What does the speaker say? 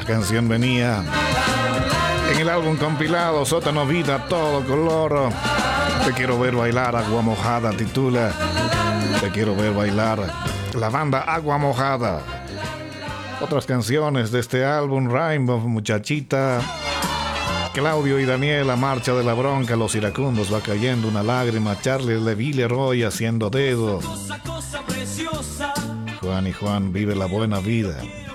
canción venía en el álbum compilado Sótano Vida Todo Color. Te quiero ver bailar, Agua Mojada titula. Te quiero ver bailar, la banda Agua Mojada. Otras canciones de este álbum: Rainbow, Muchachita, Claudio y Daniela, Marcha de la Bronca, Los Iracundos, Va Cayendo una Lágrima, Charlie Leroy, Haciendo Dedo, Juan y Juan, Vive la Buena Vida.